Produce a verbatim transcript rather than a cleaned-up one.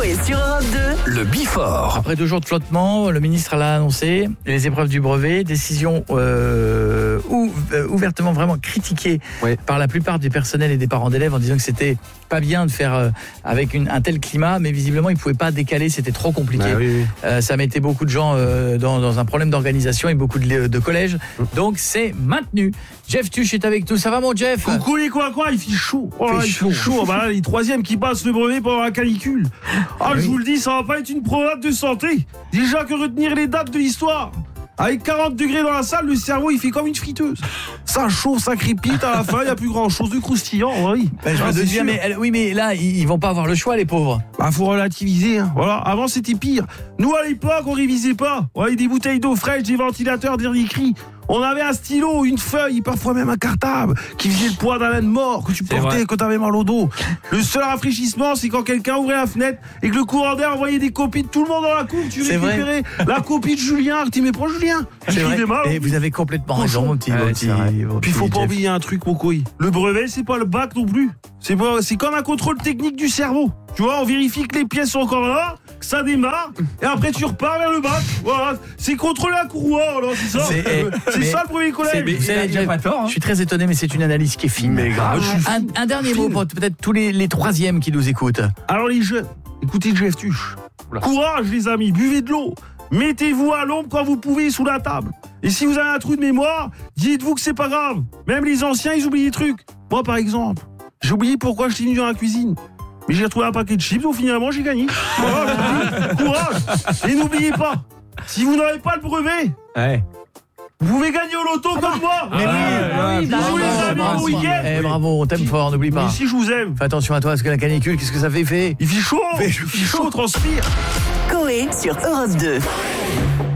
Coé sur Europe deux. Le Bifort. Après deux jours de flottement, le ministre l'a annoncé, les épreuves du brevet, décision euh, ou, euh, ouvertement vraiment critiquée oui. par la plupart du personnel et des parents d'élèves en disant que c'était pas bien de faire euh, avec une, un tel climat, mais visiblement ils ne pouvaient pas décaler, c'était trop compliqué. Bah, oui, oui. Euh, ça mettait beaucoup de gens euh, dans, dans un problème d'organisation et beaucoup de, de collèges, donc c'est maintenu. Jeff Tuch est avec nous, ça va mon Jeff? Coucou les quoi quoi, il fait chaud. Oh là, fait il chaud. fait chaud. Bah là, les troisièmes qui passent le brevet pendant la canicule. Ah, oui. je vous le dis, ça va pas être une promenade de santé. Déjà que retenir les dates de l'histoire. Avec quarante degrés dans la salle, le cerveau il fait comme une friteuse. Ça chauffe, ça crépite, à la fin il n'y a plus grand chose de croustillant. Oui, Ben, je Ah, me c'est doute bien, sûr. mais, elle- oui, mais là, ils, ils vont pas avoir le choix, les pauvres. Bah faut relativiser, hein. Voilà, avant c'était pire. Nous à l'époque on révisait pas. On avait des bouteilles d'eau fraîche, des ventilateurs, dernier cri. On avait un stylo, une feuille, parfois même un cartable qui faisait le poids d'un âne mort que tu C'est portais vrai. quand t'avais mal au dos. Le seul rafraîchissement, c'est quand quelqu'un ouvrait la fenêtre et que le courant d'air envoyait des copies de tout le monde dans la cour. Tu C'est vrai. récupérais la copie de Julien. Tu m'aimais pas Julien? C'est Il vrai. fait mal. Et vous avez complètement Cochon. raison, mon petit. Ouais, mon c'est petit- vrai. mon Puis faut petit pas Jeff. oublier un truc, mon couille. Le brevet, c'est pas le bac non plus. C'est pas, c'est comme un contrôle technique du cerveau. Tu vois, on vérifie que les pièces sont encore là, que ça démarre, et après tu repars vers le bac. Voilà, c'est contrôler la courroie, alors c'est ça. C'est- Euh, C'est mais- ça le premier C'est- collège. vous savez, il a Jeff, pas tort, hein. Je suis très étonné, mais c'est une analyse qui est fine. Mais grave. je suis Un, un dernier mot fine. pour peut-être tous les, les troisièmes qui nous écoutent. Alors les jeunes, écoutez Jeff Tuch. Oula. Courage les amis, buvez de l'eau. Mettez-vous à l'ombre quand vous pouvez sous la table. Et si vous avez un trou de mémoire, dites-vous que c'est pas grave. Même les anciens, ils oublient des trucs. Moi par exemple, j'ai oublié pourquoi je suis venu dans la cuisine. Mais j'ai retrouvé un paquet de chips, donc finalement j'ai gagné. Voilà, je vous dis, courage. Et n'oubliez pas, si vous n'avez pas le brevet, Ouais. vous pouvez gagner au loto comme moi. Mais oui, Ah, oui, bah bravo, oui, les amis, bravo. bon week-end. Eh, bravo, on t'aime fort, n'oublie pas. Mais si je vous aime, Fais attention à toi, parce que la canicule, qu'est-ce que ça fait fait il fait chaud. Mais Il je fait chaud, transpire. Coé sur Europe deux.